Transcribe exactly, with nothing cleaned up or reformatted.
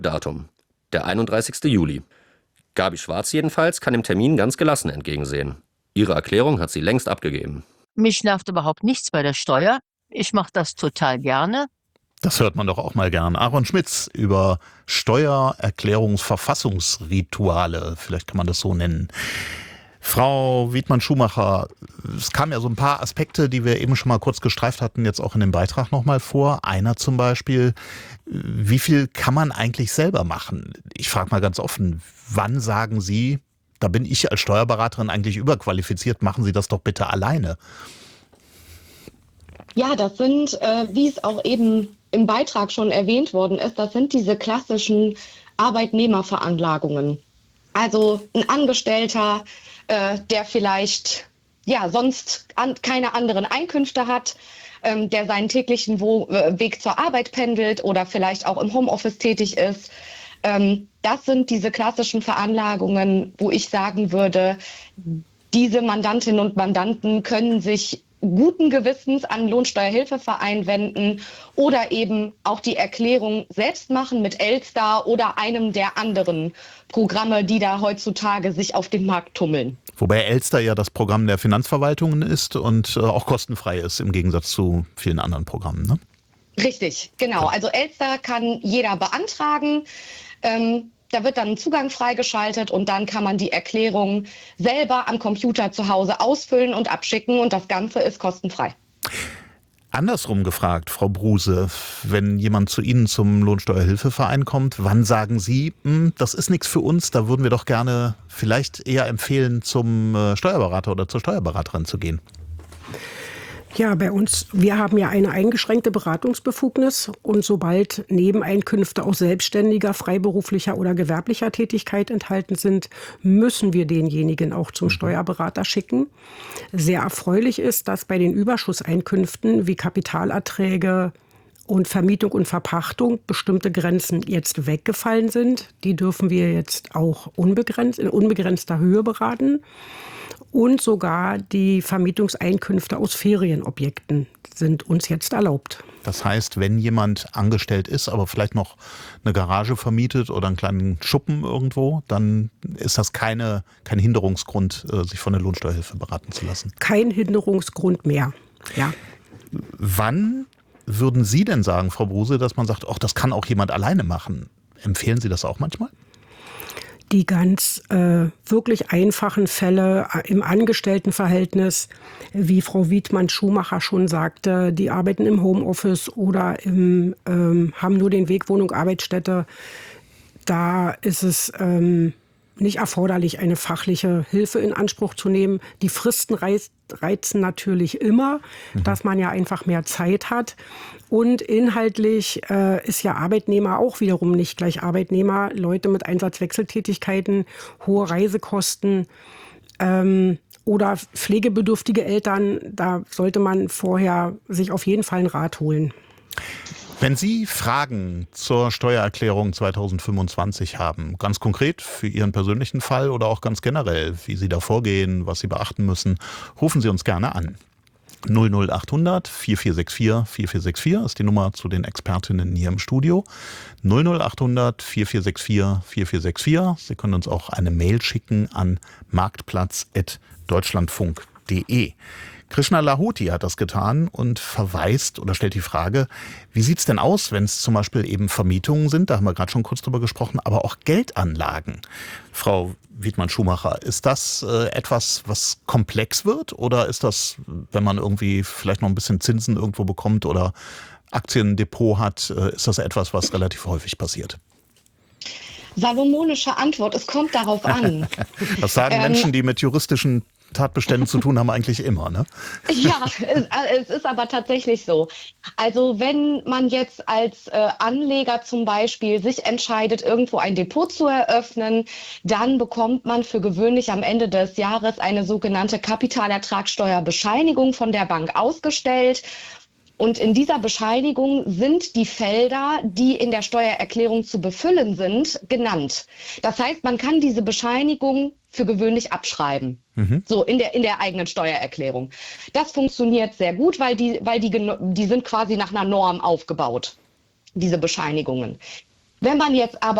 Datum, der einunddreißigste Juli. Gabi Schwarz jedenfalls kann dem Termin ganz gelassen entgegensehen. Ihre Erklärung hat sie längst abgegeben. Mich nervt überhaupt nichts bei der Steuer. Ich mache das total gerne. Das hört man doch auch mal gern. Aaron Schmitz über Steuererklärungsverfassungsrituale, vielleicht kann man das so nennen. Frau Wiedmann-Schumacher, es kamen ja so ein paar Aspekte, die wir eben schon mal kurz gestreift hatten, jetzt auch in dem Beitrag nochmal vor. Einer zum Beispiel, wie viel kann man eigentlich selber machen? Ich frage mal ganz offen, wann sagen Sie, da bin ich als Steuerberaterin eigentlich überqualifiziert, machen Sie das doch bitte alleine? Ja, das sind, äh, wie es auch eben im Beitrag schon erwähnt worden ist, das sind diese klassischen Arbeitnehmerveranlagungen. Also ein Angestellter, äh, der vielleicht ja sonst an, keine anderen Einkünfte hat, ähm, der seinen täglichen Wo- äh, Weg zur Arbeit pendelt oder vielleicht auch im Homeoffice tätig ist. Ähm, das sind diese klassischen Veranlagungen, wo ich sagen würde, diese Mandantinnen und Mandanten können sich guten Gewissens an Lohnsteuerhilfeverein wenden oder eben auch die Erklärung selbst machen mit Elster oder einem der anderen Programme, die da heutzutage sich auf dem Markt tummeln. Wobei Elster ja das Programm der Finanzverwaltungen ist und auch kostenfrei ist im Gegensatz zu vielen anderen Programmen, ne? Richtig, genau. Also Elster kann jeder beantragen. Ähm, Da wird dann ein Zugang freigeschaltet und dann kann man die Erklärung selber am Computer zu Hause ausfüllen und abschicken und das Ganze ist kostenfrei. Andersrum gefragt, Frau Bruse, wenn jemand zu Ihnen zum Lohnsteuerhilfeverein kommt, wann sagen Sie, das ist nichts für uns, da würden wir doch gerne vielleicht eher empfehlen, zum Steuerberater oder zur Steuerberaterin zu gehen? Ja, bei uns, wir haben ja eine eingeschränkte Beratungsbefugnis und sobald Nebeneinkünfte aus selbstständiger, freiberuflicher oder gewerblicher Tätigkeit enthalten sind, müssen wir denjenigen auch zum Steuerberater schicken. Sehr erfreulich ist, dass bei den Überschusseinkünften wie Kapitalerträge und Vermietung und Verpachtung bestimmte Grenzen jetzt weggefallen sind. Die dürfen wir jetzt auch unbegrenzt, in unbegrenzter Höhe beraten. Und sogar die Vermietungseinkünfte aus Ferienobjekten sind uns jetzt erlaubt. Das heißt, wenn jemand angestellt ist, aber vielleicht noch eine Garage vermietet oder einen kleinen Schuppen irgendwo, dann ist das keine, kein Hinderungsgrund, sich von der Lohnsteuerhilfe beraten zu lassen. Kein Hinderungsgrund mehr, ja. Wann würden Sie denn sagen, Frau Bruse, dass man sagt, ach, das kann auch jemand alleine machen? Empfehlen Sie das auch manchmal? Die ganz äh, wirklich einfachen Fälle im Angestelltenverhältnis, wie Frau Wiedmann-Schumacher schon sagte, die arbeiten im Homeoffice oder im, ähm, haben nur den Weg Wohnung, Arbeitsstätte. Da ist es ähm, nicht erforderlich, eine fachliche Hilfe in Anspruch zu nehmen. Die Fristen reiz, reizen natürlich immer, mhm. dass man ja einfach mehr Zeit hat. Und inhaltlich äh, ist ja Arbeitnehmer auch wiederum nicht gleich Arbeitnehmer. Leute mit Einsatzwechseltätigkeiten, hohe Reisekosten ähm, oder pflegebedürftige Eltern, da sollte man vorher sich auf jeden Fall einen Rat holen. Wenn Sie Fragen zur Steuererklärung zweitausendfünfundzwanzig haben, ganz konkret für Ihren persönlichen Fall oder auch ganz generell, wie Sie da vorgehen, was Sie beachten müssen, rufen Sie uns gerne an. null null achthundert vierundvierzig sechsundvierzig vierundvierzig sechsundvierzig ist die Nummer zu den Expertinnen hier im Studio. null null achthundert vierundvierzig sechsundvierzig vierundvierzig sechsundvierzig. Sie können uns auch eine Mail schicken an marktplatz at deutschlandfunk punkt de. Krishna Lahoti hat das getan und verweist oder stellt die Frage, wie sieht es denn aus, wenn es zum Beispiel eben Vermietungen sind, da haben wir gerade schon kurz drüber gesprochen, aber auch Geldanlagen. Frau Wiedmann-Schumacher, ist das äh, etwas, was komplex wird oder ist das, wenn man irgendwie vielleicht noch ein bisschen Zinsen irgendwo bekommt oder Aktiendepot hat, äh, ist das etwas, was relativ häufig passiert? Salomonische Antwort, es kommt darauf an. Das sagen ähm, Menschen, die mit juristischen Tatbeständen zu tun haben, eigentlich immer, ne? Ja, es, es ist aber tatsächlich so. Also wenn man jetzt als äh, Anleger zum Beispiel sich entscheidet, irgendwo ein Depot zu eröffnen, dann bekommt man für gewöhnlich am Ende des Jahres eine sogenannte Kapitalertragssteuerbescheinigung von der Bank ausgestellt. Und in dieser Bescheinigung sind die Felder, die in der Steuererklärung zu befüllen sind, genannt. Das heißt, man kann diese Bescheinigung für gewöhnlich abschreiben, mhm. so in der, in der eigenen Steuererklärung. Das funktioniert sehr gut, weil die, weil die, die sind quasi nach einer Norm aufgebaut, diese Bescheinigungen. Wenn man jetzt aber